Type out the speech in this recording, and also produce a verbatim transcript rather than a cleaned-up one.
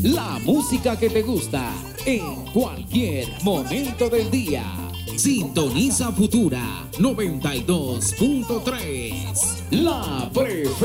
La música que te gusta en cualquier momento del día. Sintoniza Futura noventa y dos punto tres. La preferencia.